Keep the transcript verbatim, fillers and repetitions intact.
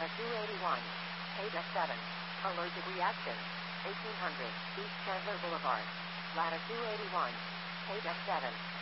Ladder two eighty-one. Page F seven. Allergic reaction. eighteen hundred. East Chandler Boulevard. Ladder two eighty-one. Page F seven.